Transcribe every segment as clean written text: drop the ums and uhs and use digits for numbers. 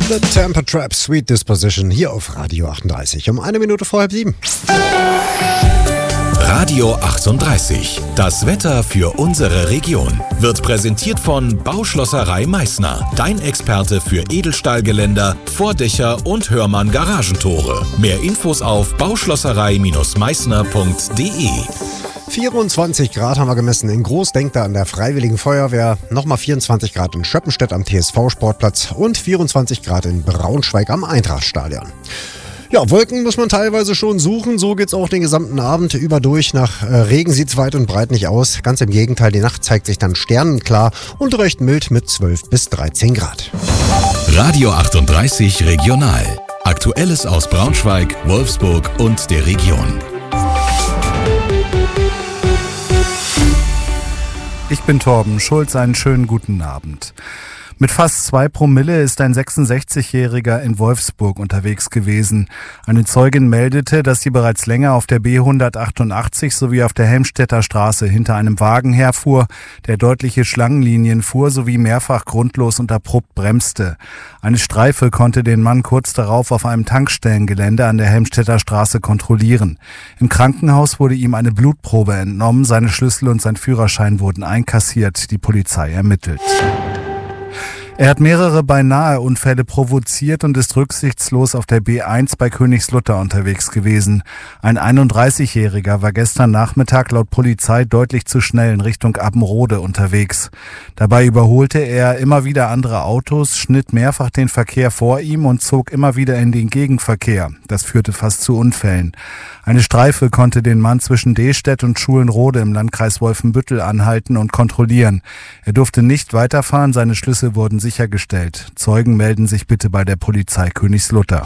The Tampa Trap Sweet Disposition hier auf Radio 38 um 1 Minute vor 6:30. Radio 38. Das Wetter für unsere Region wird präsentiert von Bauschlosserei Meißner. Dein Experte für Edelstahlgeländer, Vordächer und Hörmann Garagentore. Mehr Infos auf bauschlosserei-meißner.de. 24 Grad haben wir gemessen in Großdenkter an der Freiwilligen Feuerwehr, nochmal 24 Grad in Schöppenstedt am TSV-Sportplatz und 24 Grad in Braunschweig am Eintrachtstadion. Ja, Wolken muss man teilweise schon suchen, so geht's auch den gesamten Abend über durch. Nach Regen sieht's weit und breit nicht aus. Ganz im Gegenteil, die Nacht zeigt sich dann sternenklar und recht mild mit 12 bis 13 Grad. Radio 38 Regional. Aktuelles aus Braunschweig, Wolfsburg und der Region. Ich bin Torben Schulz, einen schönen guten Abend. Mit fast 2 Promille ist ein 66-Jähriger in Wolfsburg unterwegs gewesen. Eine Zeugin meldete, dass sie bereits länger auf der B188 sowie auf der Helmstedter Straße hinter einem Wagen herfuhr, der deutliche Schlangenlinien fuhr sowie mehrfach grundlos und abrupt bremste. Eine Streife konnte den Mann kurz darauf auf einem Tankstellengelände an der Helmstedter Straße kontrollieren. Im Krankenhaus wurde ihm eine Blutprobe entnommen, seine Schlüssel und sein Führerschein wurden einkassiert, die Polizei ermittelt. Er hat mehrere Beinahe-Unfälle provoziert und ist rücksichtslos auf der B1 bei Königslutter unterwegs gewesen. Ein 31-Jähriger war gestern Nachmittag laut Polizei deutlich zu schnell in Richtung Abbenrode unterwegs. Dabei überholte er immer wieder andere Autos, schnitt mehrfach den Verkehr vor ihm und zog immer wieder in den Gegenverkehr. Das führte fast zu Unfällen. Eine Streife konnte den Mann zwischen Dehstedt und Schulenrode im Landkreis Wolfenbüttel anhalten und kontrollieren. Er durfte nicht weiterfahren, seine Schlüssel wurden sichergestellt. Zeugen melden sich bitte bei der Polizei Königslutter.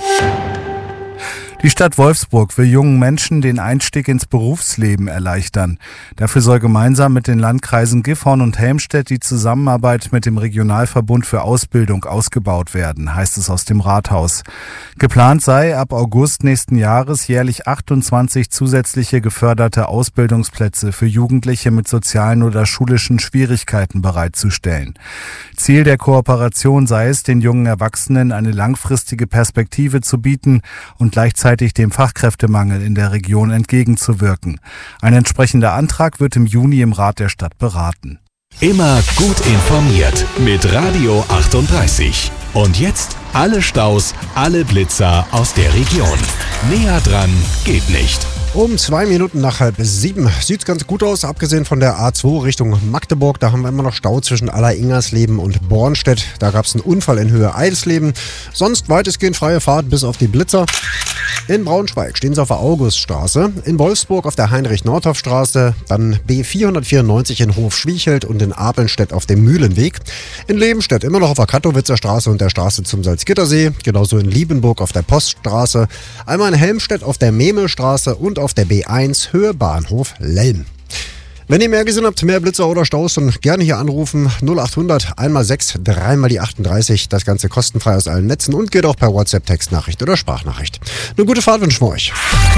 Die Stadt Wolfsburg will jungen Menschen den Einstieg ins Berufsleben erleichtern. Dafür soll gemeinsam mit den Landkreisen Gifhorn und Helmstedt die Zusammenarbeit mit dem Regionalverbund für Ausbildung ausgebaut werden, heißt es aus dem Rathaus. Geplant sei, ab August nächsten Jahres jährlich 28 zusätzliche geförderte Ausbildungsplätze für Jugendliche mit sozialen oder schulischen Schwierigkeiten bereitzustellen. Ziel der Kooperation sei es, den jungen Erwachsenen eine langfristige Perspektive zu bieten und gleichzeitig dem Fachkräftemangel in der Region entgegenzuwirken. Ein entsprechender Antrag wird im Juni im Rat der Stadt beraten. Immer gut informiert mit Radio 38. Und jetzt alle Staus, alle Blitzer aus der Region. Näher dran geht nicht. Um 2 Minuten nach 6:30 sieht's ganz gut aus, abgesehen von der A2 Richtung Magdeburg. Da haben wir immer noch Stau zwischen Aller-Ingersleben und Bornstedt. Da gab's einen Unfall in Höhe Eidelsleben. Sonst weitestgehend freie Fahrt bis auf die Blitzer. In Braunschweig stehen sie auf der Auguststraße, in Wolfsburg auf der Heinrich-Nordhoff-Straße, dann B494 in Hof-Schwiechelt und in Apelstedt auf dem Mühlenweg. In Lebenstedt immer noch auf der Kattowitzer Straße und der Straße zum Salzgittersee, genauso in Liebenburg auf der Poststraße, einmal in Helmstedt auf der Memelstraße und auf der B1 Höhe Bahnhof Lelm. Wenn ihr mehr gesehen habt, mehr Blitzer oder Staus, dann gerne hier anrufen. 0800 1x6 3x38. Das Ganze kostenfrei aus allen Netzen und geht auch per WhatsApp-Textnachricht oder Sprachnachricht. Eine gute Fahrt wünschen wir euch.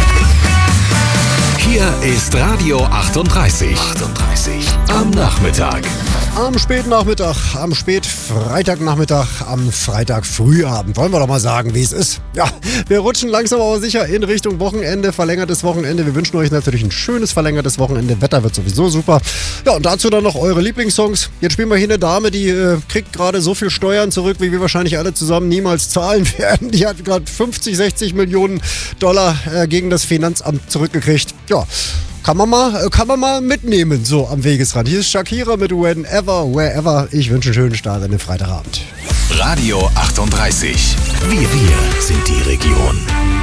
Hier ist Radio 38. Am Nachmittag. Am Spätnachmittag, am Spätfreitagnachmittag, am Freitagfrühabend. Wollen wir doch mal sagen, wie es ist. Ja, wir rutschen langsam aber sicher in Richtung Wochenende, verlängertes Wochenende. Wir wünschen euch natürlich ein schönes verlängertes Wochenende. Wetter wird sowieso super. Ja, und dazu dann noch eure Lieblingssongs. Jetzt spielen wir hier eine Dame, die kriegt gerade so viel Steuern zurück, wie wir wahrscheinlich alle zusammen niemals zahlen werden. Die hat gerade 50, 60 Millionen Dollar gegen das Finanzamt zurückgekriegt. Ja. Kann man mal mitnehmen, so am Wegesrand. Hier ist Shakira mit Whenever, Wherever. Ich wünsche einen schönen Start an den Freitagabend. Radio 38. Wir sind die Region.